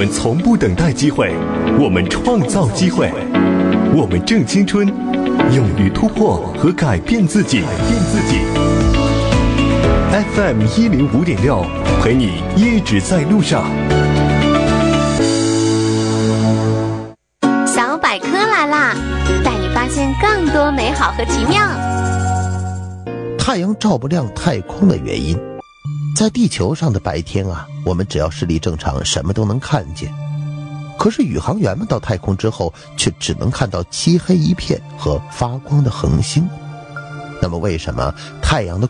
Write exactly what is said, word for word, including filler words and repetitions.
们从不等待机会，我们创造机会，我们正青春，勇于突破和改变自己。改变自己。F M 一零五点六，陪你一直在路上。 小百科来啦，带你发现更多美好和奇妙。 太阳照不亮太空的原因，在地球上的白天啊，我们只要视力正常，什么都能看见。可是宇航员们到太空之后，却只能看到漆黑一片和发光的恒星。那么为什么太阳的